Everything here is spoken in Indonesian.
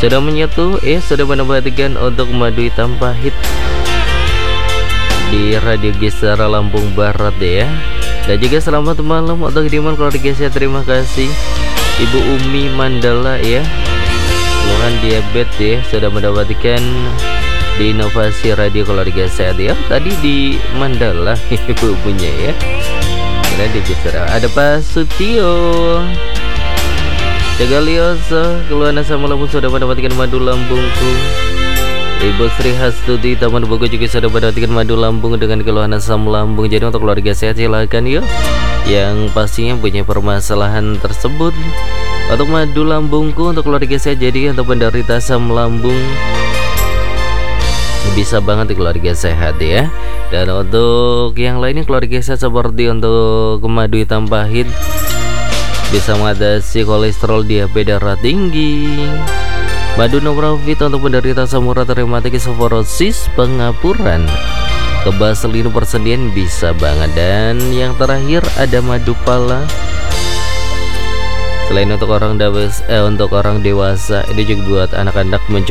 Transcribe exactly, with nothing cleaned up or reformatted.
sudah menyatu, eh sudah mendapatkan untuk madu hitam pahit di Radio Gesara Lampung Barat ya. Dan juga selamat malam untuk Diman keluarga saya, terima kasih Ibu Umi Mandala ya, keluhan diabetes ya, sudah mendapatkan di Inovasi Radio Keluarga Sehat ya. Tadi di Mandala ibu punya ya, kira di Gesara. Ada Pak Sutio Jagalioso, keluhan asam lambung sudah mendapatkan madu lambungku. Ibu Sri Hastuti Taman Bogor juga sudah mendapatkan madu lambung dengan keluhan asam lambung. Jadi untuk keluarga sehat silakan yuk, yang pastinya punya permasalahan tersebut. Untuk madu lambungku untuk keluarga sehat, jadi untuk penderita asam lambung bisa banget di keluarga sehat ya. Dan untuk yang lainnya keluarga sehat seperti untuk madu hitam pahit bisa mengatasi kolesterol, diabetes, darah tinggi. Madu Novravit untuk penderita asam urat, rematik, osteoporosis, pengapuran, kebaselin, persendian bisa banget. Dan yang terakhir ada madu pala. Selain untuk orang dewasa, eh, untuk orang dewasa ini juga buat anak-anak mencoba